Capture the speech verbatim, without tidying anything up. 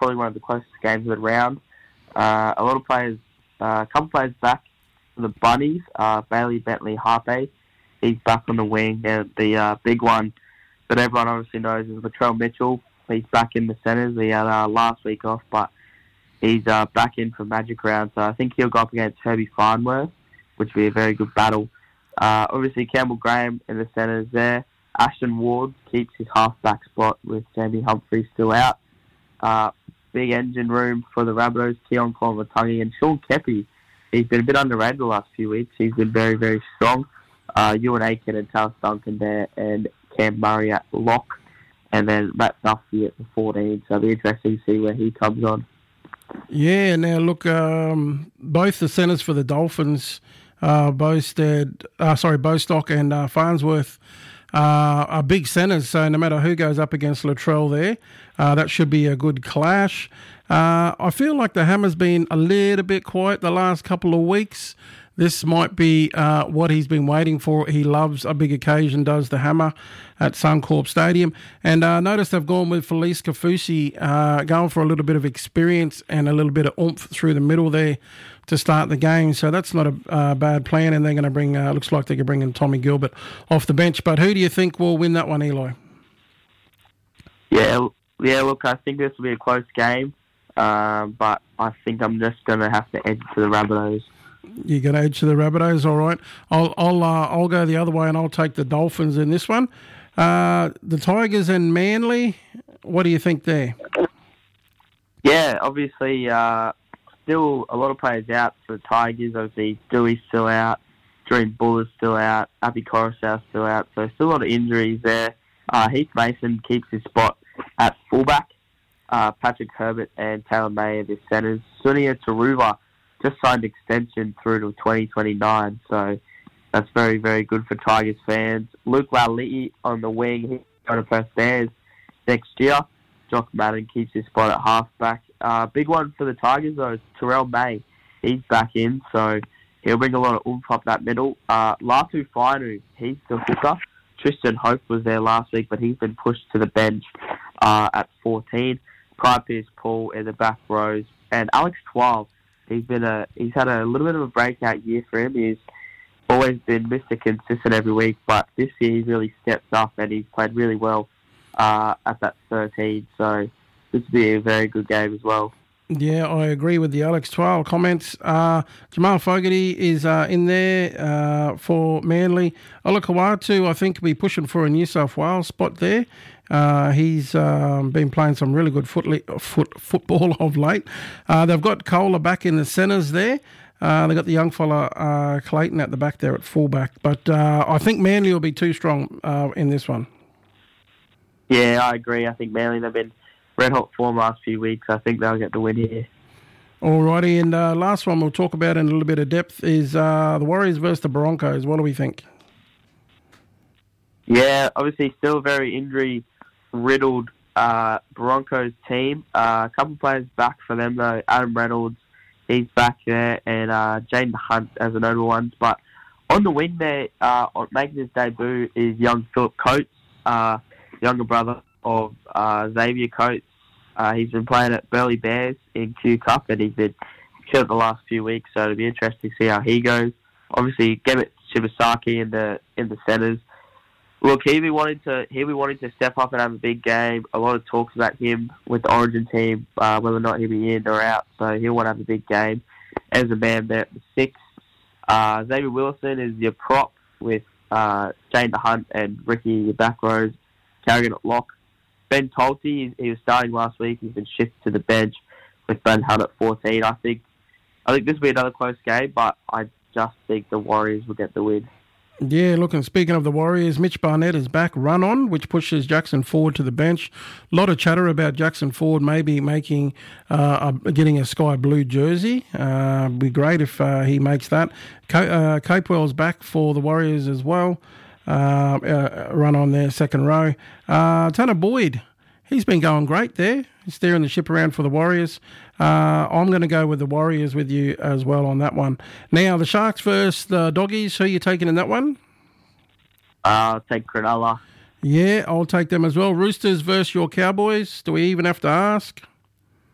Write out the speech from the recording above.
probably one of the closest games of the round. Uh, a lot of players, uh, a couple players back for the Bunnies. Uh, Bailey Bentley Harpe, he's back on the wing. And the uh, big one that everyone obviously knows is Latrell Mitchell. He's back in the centres. He had uh, last week off, but he's uh, back in for Magic Round. So I think he'll go up against Herbie Farnworth, which will be a very good battle. Uh, obviously, Campbell Graham in the centres there. Ashton Ward keeps his half-back spot with Sammy Humphries still out. Uh, big engine room for the Rabbitohs, Keon Koloamatangi and Sean Kepi. He's been a bit underrated the last few weeks. He's been very, very strong. Uh, Ewan Aiken and Talis Duncan there, and Cam Murray at lock, and then Matt Duffy at the fourteen. So it'll be interesting to see where he comes on. Yeah, now look, um, both the centres for the Dolphins, uh, Bostead, uh, sorry, Bostock and uh, Farnsworth, uh, are big centres. So no matter who goes up against Latrell there, uh, that should be a good clash. Uh, I feel like the Hammer's been a little bit quiet the last couple of weeks. This might be uh, what he's been waiting for. He loves a big occasion, does the Hammer at Suncorp Stadium. And uh, notice they've gone with Felice Kafusi, uh, going for a little bit of experience and a little bit of oomph through the middle there to start the game. So that's not a uh, bad plan. And they're going to bring, uh, looks like they could bring in Tommy Gilbert off the bench. But who do you think will win that one, Eli? Yeah, yeah. Look, I think this will be a close game. Uh, but I think I'm just going to have to edge to the Rabbitohs. You're going to edge to the Rabbitohs, all right. I'll I'll uh, I'll go the other way and I'll take the Dolphins in this one. Uh, the Tigers and Manly, what do you think there? Yeah, obviously, uh, still a lot of players out for the Tigers. Obviously, Dewey's still out, Dream Buller's still out, Abby Coruscant's still out. So still a lot of injuries there. Uh, Heath Mason keeps his spot at fullback. Uh, Patrick Herbert and Taylor May are the centres. Sunia Taruva just signed extension through to twenty twenty-nine, so that's very, very good for Tigers fans. Luke Lali'i on the wing, he's going to first theirs next year. Jock Madden keeps his spot at halfback. Uh, big one for the Tigers, though, is Terrell May. He's back in, so he'll bring a lot of oomph up that middle. Uh, Latu Fainu, he's the hooker. Tristan Hope was there last week, but he's been pushed to the bench uh, at fourteen. Kai Pearce-Paul in the back rows. And Alex Twelve, he's been a he's had a little bit of a breakout year for him. He's always been Mister Consistent every week, but this year he's really stepped up and he's played really well uh, at that thirteen. So this will be a very good game as well. Yeah, I agree with the Alex Twelve comments. Uh, Jamal Fogarty is uh, in there uh, for Manly. Olakawatu, I think, will be pushing for a New South Wales spot there. Uh, he's um, been playing some really good foot le- foot football of late. Uh, they've got Kohler back in the centres there. Uh, they've got the young fella uh, Clayton at the back there at fullback. But uh, I think Manly will be too strong uh, in this one. Yeah, I agree. I think Manly, they've been red hot form last few weeks. I think they'll get the win here. Alrighty, and uh, last one we'll talk about in a little bit of depth is uh, the Warriors versus the Broncos. What do we think? Yeah, obviously still a very injury-riddled uh, Broncos team. Uh, a couple of players back for them, though. Adam Reynolds, he's back there, and uh, Jaden Hunt as a notable one. But on the wing there, uh, making his debut is young Philip Coates, uh, younger brother of uh, Xavier Coates. Uh, he's been playing at Burleigh Bears in Q Cup, and he's been killed the last few weeks, so it'll be interesting to see how he goes. Obviously, Gebet Shibasaki in the in the centres. Look, he'll be wanting to he'll be wanting to step up and have a big game. A lot of talks about him with the Origin team, uh, whether or not he'll be in or out. So he'll want to have a big game. As a man there at the six, uh, Xavier Willison is your prop with uh, Jane Hunt and Ricky your back rows, Carrigan at lock. Ben Tolte, he was starting last week. He's been shifted to the bench with Ben Hunt at fourteen. I think I think this will be another close game, but I just think the Warriors will get the win. Yeah, look, and speaking of the Warriors, Mitch Barnett is back run on, which pushes Jackson Ford to the bench. A lot of chatter about Jackson Ford maybe making, uh, a, getting a sky blue jersey. Uh, be great if uh, he makes that. Co- uh, Capewell's back for the Warriors as well. Uh, uh, run on there, second row. Uh, Tanner Boyd, he's been going great there. He's steering the ship around for the Warriors. Uh, I'm going to go with the Warriors with you as well on that one. Now, the Sharks versus the Doggies. Who are you taking in that one? Uh, I'll take Cronulla. Yeah, I'll take them as well. Roosters versus your Cowboys. Do we even have to ask?